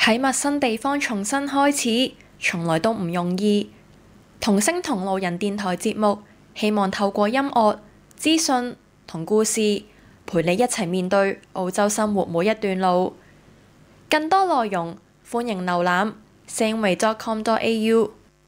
喺陌生地方重新開始，從來都唔容易。同聲同路人電台節目，希望透過音樂、資訊同故事，陪你一齊面對澳洲生活每一段路。更多內容，歡迎瀏覽 sameway.com.au。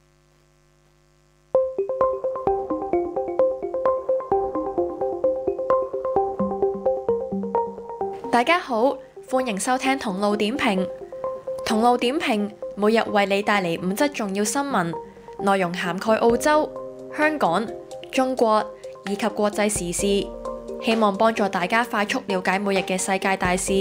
大家好，歡迎收聽同路點評。同路點評每日為你帶嚟5則重要新聞，內容涵蓋澳洲、香港、中國以及國際時事，希望幫助大家快速了解每日嘅世界大事。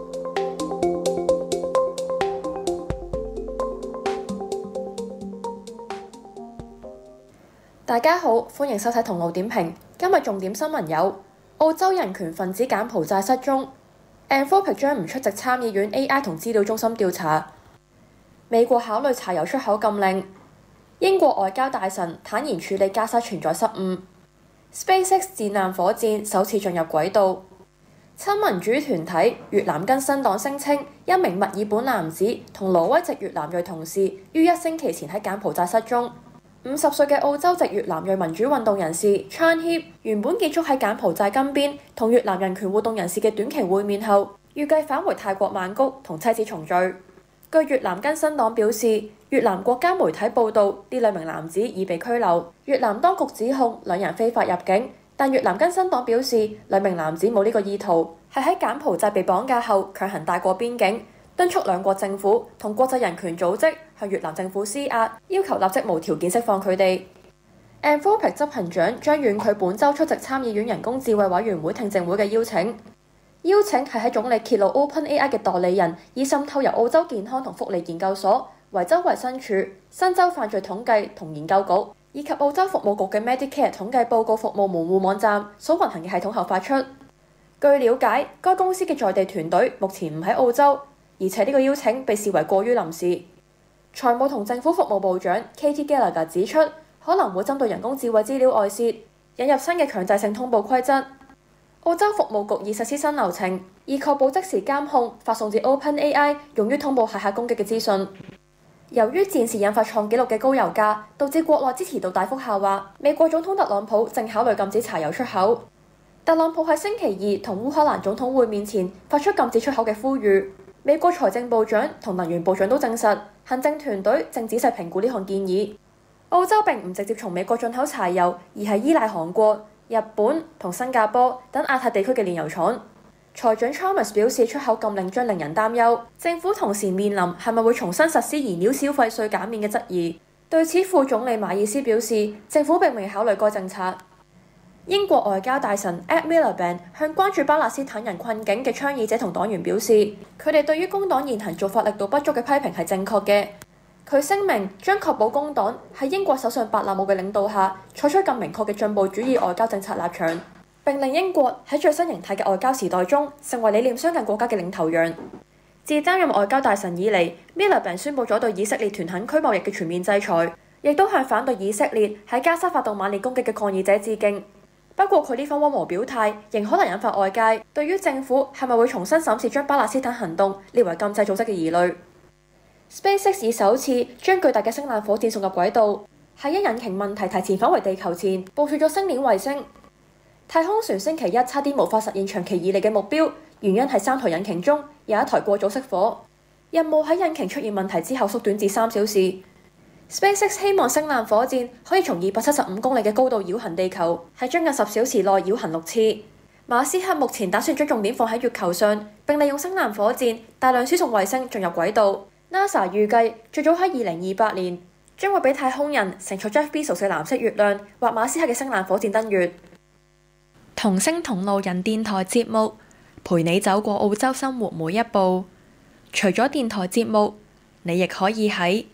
大家好，歡迎收睇同路點評。今日重點新聞有：澳洲人權分子柬埔寨失蹤。Anthropic 將唔出席參議院 AI 同資料中心調查。美國考慮柴油出口禁令。英國外交大臣坦言處理加沙存在失誤。SpaceX 戰艦火箭首次進入軌道。親民主團體越南更新黨聲稱，一名墨爾本男子同挪威籍越南裔同事於1星期前喺柬埔寨失蹤。50歲嘅澳洲籍越南裔民主運動人士 Chan Hip 原本結束喺柬埔寨金邊同越南人權活動人士嘅短期會面後，預計返回泰國曼谷同妻子重聚。據越南更新黨表示，越南國家媒體報道呢兩名男子已被拘留，越南當局指控兩人非法入境，但越南更新黨表示兩名男子冇呢個意圖，係喺柬埔寨被綁架後強行帶過邊境。敦促兩國政府同國際人權組織向越南政府施壓，要求立即無條件釋放佢哋。Anthropic 執行長將婉拒本週出席參議院人工智慧委員會聽證會嘅邀請。邀請係喺總理揭露 OpenAI 嘅代理人以滲透由澳洲健康同福利研究所、維州衛生署、新州犯罪統計同研究局以及澳洲服務局嘅 Medicare 統計報告服務門戶網站所運行嘅系統後發出。據了解，該公司嘅在地團隊目前唔喺澳洲。而且呢個邀請被視為過於臨時。財務同政府服務部長 Katie Gallagher 指出，可能會針對人工智慧資料外泄，引入新嘅強制性通報規則。澳洲服務局已實施新流程，以確保即時監控發送至 OpenAI 用於通報駭客攻擊嘅資訊。由於戰事引發創紀錄嘅高油價，導致國內支持度大幅下滑，美國總統特朗普正考慮禁止柴油出口。特朗普喺星期二同烏克蘭總統會面前發出禁止出口嘅呼籲。美國財政部長同能源部長都證實，行政團隊正仔細評估呢項建議。澳洲並唔直接從美國進口柴油，而係依賴韓國、日本同新加坡等亞太地區嘅煉油廠。財長 Chalmers 表示，出口禁令將令人擔憂，政府同時面臨係咪會重新實施燃料消費稅減免嘅質疑。對此，副總理馬爾斯表示，政府並未考慮該政策。英國外交大臣 Ed Miliband 向關注巴勒斯坦人困境嘅倡議者同黨員表示，佢哋對於工黨現行做法力度不足嘅批評係正確嘅。佢聲明將確保工黨喺英國首相伯納姆嘅領導下採取更明確嘅進步主義外交政策立場，並令英國喺最新形態嘅外交時代中成為理念相近國家嘅領頭羊。自擔任外交大臣以嚟，Miliband 宣布咗對以色列屯墾區貿易嘅全面制裁，亦都向反對以色列喺加沙發動猛烈攻擊嘅抗議者致敬。不過佢呢番溫和表態，仍可能引發外界對於政府係咪會重新審視將巴勒斯坦行動列為禁制組織嘅疑慮。SpaceX 以首次將巨大嘅星艦火箭送入軌道，喺因引擎問題提前返回地球前部署咗星鏈衛星。太空船星期一差啲無法實現長期以嚟嘅目標，原因係3台引擎中有一台過早熄火。任務喺引擎出現問題之後縮短至3小時。SpaceX 希望星艦火箭可以從275公里嘅高度繞行地球，喺將近10小時內繞行6次。馬斯克目前打算將重點放喺月球上，並利用星艦火箭大量輸送衛星進入軌道。NASA 預計最早喺2028年將會俾太空人乘坐 Jeff Bezos 嘅藍色月亮或馬斯克嘅星艦火箭登月。同聲同路人電台節目，陪你走過澳洲生活每一步。除咗電台節目，你亦可以喺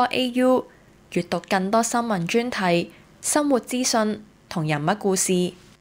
sameway.com.au 閱讀更多新聞專題、生活資訊同人物故事。